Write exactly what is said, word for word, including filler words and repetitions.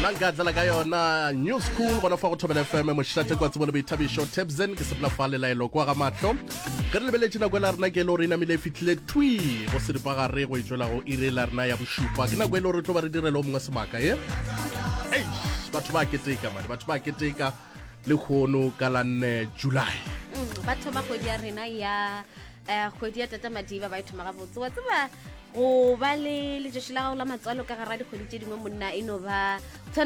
nangadla ka yona New School gona fa go Thobela F M mo shate kwa tsebole boithabisho Tebzen ke sepla fa le laelo kwa ga matlo ke re lebeletse na go la rena ke lo rena mile fitlile twi go se dipa ga re go itjola go irela rena ya boshupa ke na go ile re tlo ba re direla o mongwe semaka ye ei batho ba keteka mane batho ba keteka le khono ka la nne July batho ba go dia rena ya eh go dia tata madiba ba ithoma ga botse wa tseba go ba le le joshila ga la matswalo ka ga ra di kgwedi tse dingwe monna eno ba